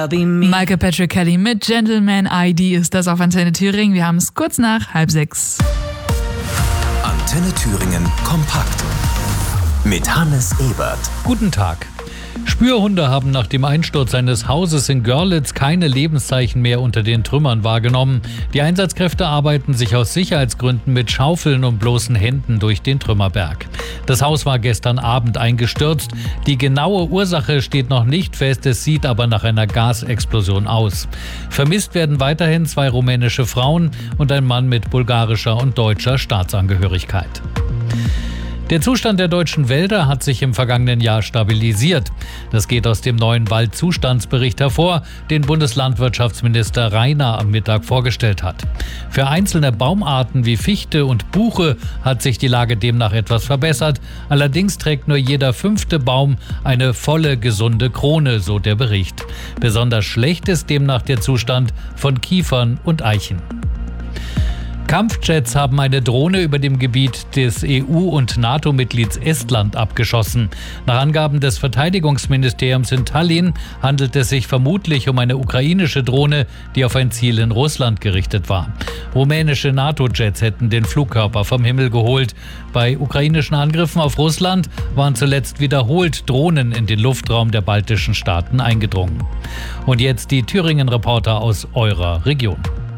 Michael Patrick Kelly mit Gentleman ID ist das auf Antenne Thüringen. Wir haben es kurz nach 5:30. Antenne Thüringen kompakt mit Hannes Ebert. Guten Tag. Spürhunde haben nach dem Einsturz eines Hauses in Görlitz keine Lebenszeichen mehr unter den Trümmern wahrgenommen. Die Einsatzkräfte arbeiten sich aus Sicherheitsgründen mit Schaufeln und bloßen Händen durch den Trümmerberg. Das Haus war gestern Abend eingestürzt. Die genaue Ursache steht noch nicht fest, es sieht aber nach einer Gasexplosion aus. Vermisst werden weiterhin 2 rumänische Frauen und ein Mann mit bulgarischer und deutscher Staatsangehörigkeit. Der Zustand der deutschen Wälder hat sich im vergangenen Jahr stabilisiert. Das geht aus dem neuen Waldzustandsbericht hervor, den Bundeslandwirtschaftsminister Rainer am Mittag vorgestellt hat. Für einzelne Baumarten wie Fichte und Buche hat sich die Lage demnach etwas verbessert. Allerdings trägt nur jeder 5. Baum eine volle, gesunde Krone, so der Bericht. Besonders schlecht ist demnach der Zustand von Kiefern und Eichen. Kampfjets haben eine Drohne über dem Gebiet des EU- und NATO-Mitglieds Estland abgeschossen. Nach Angaben des Verteidigungsministeriums in Tallinn handelt es sich vermutlich um eine ukrainische Drohne, die auf ein Ziel in Russland gerichtet war. Rumänische NATO-Jets hätten den Flugkörper vom Himmel geholt. Bei ukrainischen Angriffen auf Russland waren zuletzt wiederholt Drohnen in den Luftraum der baltischen Staaten eingedrungen. Und jetzt die Thüringen-Reporter aus eurer Region.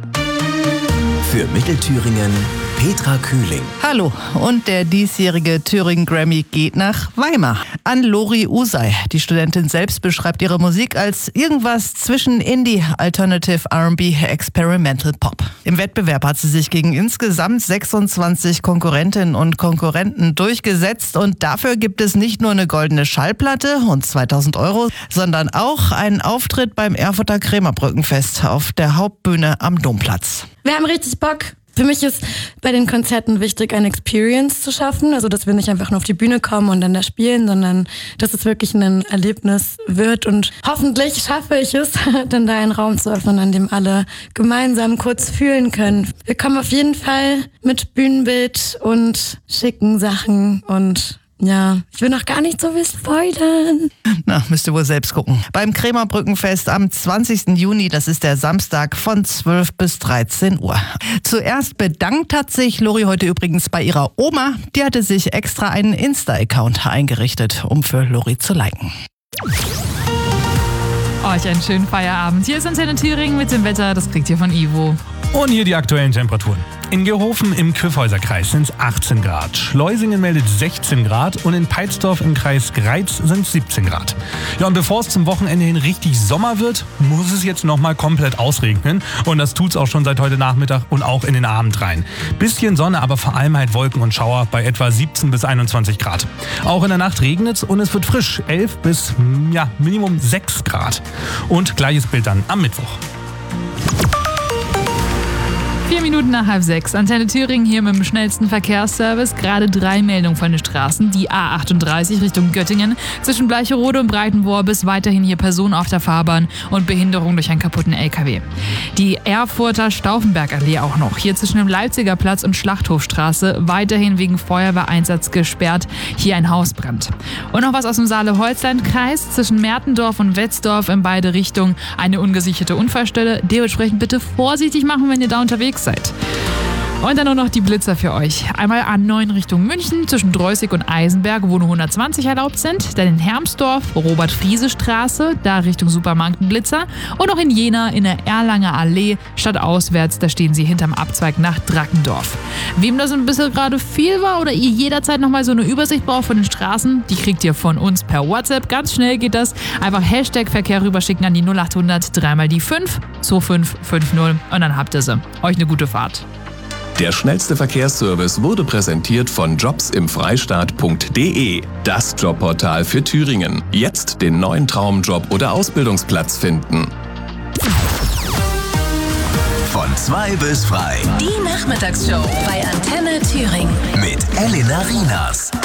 Für Mittelthüringen Petra Kühling. Hallo, und der diesjährige Thüringen Grammy geht nach Weimar an Lori Usai. Die Studentin selbst beschreibt ihre Musik als irgendwas zwischen Indie, Alternative, R&B, Experimental Pop. Im Wettbewerb hat sie sich gegen insgesamt 26 Konkurrentinnen und Konkurrenten durchgesetzt und dafür gibt es nicht nur eine goldene Schallplatte und 2.000 €, sondern auch einen Auftritt beim Erfurter Krämerbrückenfest auf der Hauptbühne am Domplatz. Wir haben richtig Bock. Für mich ist bei den Konzerten wichtig, eine Experience zu schaffen. Also, dass wir nicht einfach nur auf die Bühne kommen und dann da spielen, sondern dass es wirklich ein Erlebnis wird. Und hoffentlich schaffe ich es, dann da einen Raum zu öffnen, an dem alle gemeinsam kurz fühlen können. Wir kommen auf jeden Fall mit Bühnenbild und schicken Sachen und ja, ich will noch gar nicht so viel spoilern. Na, müsst ihr wohl selbst gucken. Beim Krämerbrückenfest am 20. Juni, das ist der Samstag von 12 bis 13 Uhr. Zuerst bedankt hat sich Lori heute übrigens bei ihrer Oma. Die hatte sich extra einen Insta-Account eingerichtet, um für Lori zu liken. Euch einen schönen Feierabend. Hier ist Antenne Thüringen mit dem Wetter, das kriegt ihr von Ivo. Und hier die aktuellen Temperaturen. In Gehofen im Kyffhäuserkreis sind es 18 Grad, Schleusingen meldet 16 Grad und in Peitzdorf im Kreis Greiz sind es 17 Grad. Ja, und bevor es zum Wochenende hin richtig Sommer wird, muss es jetzt nochmal komplett ausregnen. Und das tut's auch schon seit heute Nachmittag und auch in den Abend rein. Bisschen Sonne, aber vor allem halt Wolken und Schauer bei etwa 17 bis 21 Grad. Auch in der Nacht regnet's und es wird frisch, 11 bis Minimum 6 Grad. Und gleiches Bild dann am Mittwoch. 4 Minuten nach 5:30. Antenne Thüringen hier mit dem schnellsten Verkehrsservice. Gerade 3 Meldungen von den Straßen. Die A38 Richtung Göttingen. Zwischen Bleicherode und Breitenwohr bis weiterhin hier Personen auf der Fahrbahn und Behinderung durch einen kaputten LKW. Die Erfurter Stauffenbergallee auch noch. Hier zwischen dem Leipziger Platz und Schlachthofstraße. Weiterhin wegen Feuerwehreinsatz gesperrt. Hier ein Hausbrand. Und noch was aus dem Saale-Holzland-Kreis. Zwischen Mertendorf und Wetzdorf in beide Richtungen eine ungesicherte Unfallstelle. Dementsprechend bitte vorsichtig machen, wenn ihr da unterwegs seid. Und dann nur noch die Blitzer für euch. Einmal A9 Richtung München, zwischen Dreußig und Eisenberg, wo nur 120 erlaubt sind. Dann in Hermsdorf, Robert-Friese-Straße, da Richtung Supermarkt ein Blitzer. Und noch in Jena, in der Erlanger Allee, stadtauswärts, da stehen sie hinterm Abzweig nach Drackendorf. Wem das ein bisschen gerade viel war oder ihr jederzeit nochmal so eine Übersicht braucht von den Straßen, die kriegt ihr von uns per WhatsApp. Ganz schnell geht das. Einfach Hashtag Verkehr rüberschicken an die 0800 3 mal die 5 2550 und dann habt ihr sie. Euch eine gute Fahrt. Der schnellste Verkehrsservice wurde präsentiert von jobsimfreistaat.de, das Jobportal für Thüringen. Jetzt den neuen Traumjob oder Ausbildungsplatz finden. Von 2 bis frei. Die Nachmittagsshow bei Antenne Thüringen. Mit Elena Rienas.